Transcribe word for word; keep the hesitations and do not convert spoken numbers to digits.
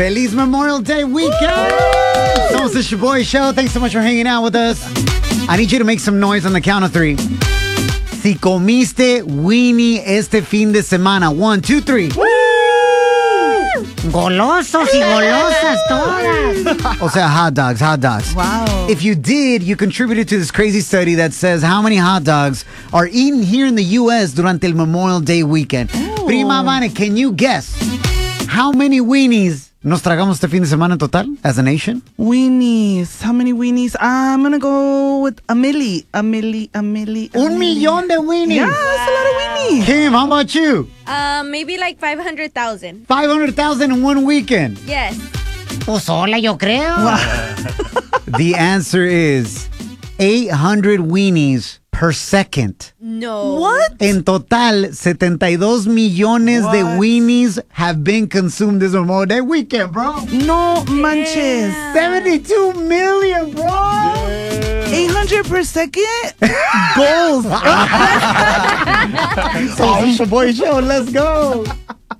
Feliz Memorial Day weekend! Somos the Shaboy Show. Thanks so much for hanging out with us. I need you to make some noise on the count of three. Si comiste weenie este fin de semana. One, two, three. Woo! Golosos y golosas todas. O sea, hot dogs, hot dogs. Wow. If you did, you contributed to this crazy study that says how many hot dogs are eaten here in the U S durante el Memorial Day weekend. Ooh. Prima Vane, can you guess how many weenies nos tragamos este fin de semana en total as a nation? Weenies. How many weenies? I'm going to go with a milli. A milli, a milli. A Un milli. millón de weenies. Yeah, that's a lot of weenies. Kim, how about you? Uh, maybe like five hundred thousand. five hundred thousand in one weekend. Yes. Pues sola, yo creo. The answer is eight hundred weenies per second. No. What? En total, setenta y dos millones What? de weenies have been consumed this Memorial Day weekend, bro. No manches. seventy-two million, bro. eight hundred per second? Goals. So, it's the Shaboy Show. Let's go.